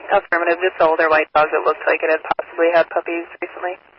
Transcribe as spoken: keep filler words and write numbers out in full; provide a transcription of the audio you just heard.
Affirmative, just the older white dog that looked like it had possibly had puppies recently.